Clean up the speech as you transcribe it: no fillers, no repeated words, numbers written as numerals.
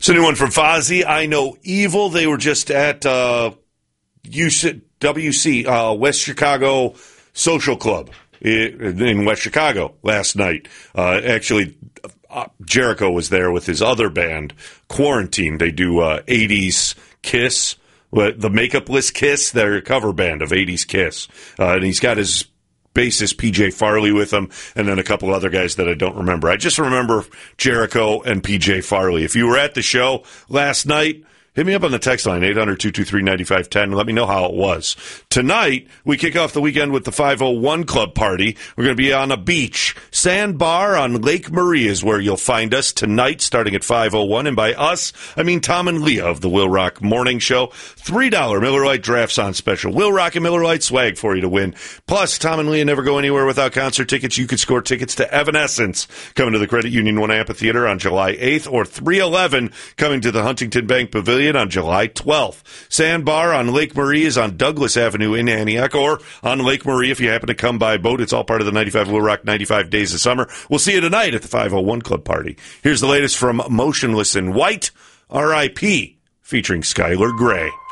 It's a new one from Fozzy. I Know Evil. They were just at WC, West Chicago Social Club in West Chicago last night. Actually, Jericho was there with his other band, Quarantine. They do 80s Kiss, the Makeupless Kiss, their cover band of 80s Kiss. And he's got his bassist PJ Farley with him, and then a couple other guys that I don't remember. I just remember Jericho and PJ Farley. If you were at the show last night, hit me up on the text line, 800-223-9510, and let me know how it was. Tonight, we kick off the weekend with the 501 Club Party. We're going to be on a beach. Sandbar on Lake Maria is where you'll find us tonight, starting at 5:01. And by us, I mean Tom and Leah of the Will Rock Morning Show. $3 Miller Lite Drafts on special. Will Rock and Miller Lite swag for you to win. Plus, Tom and Leah never go anywhere without concert tickets. You could score tickets to Evanescence coming to the Credit Union 1 Amphitheater on July 8th, or 311 coming to the Huntington Bank Pavilion on July 12th. Sandbar on Lake Maria is on Douglas Avenue in Antioch, or on Lake Maria if you happen to come by boat. It's all part of the 95 Will Rock 95 Days of Summer. We'll see you tonight at the 501 Club Party. Here's the latest from Motionless in White, R.I.P., featuring Skylar Grey.